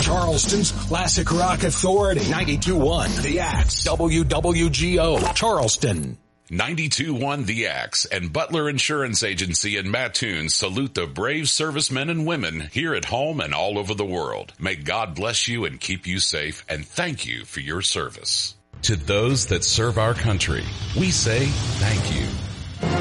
Charleston's classic rock authority. 92.1 The Axe, WWGO, Charleston. 92.1 The Axe and Butler Insurance Agency in Mattoon salute the brave servicemen and women here at home and all over the world. May God bless you and keep you safe, and thank you for your service. To those that serve our country, we say thank you.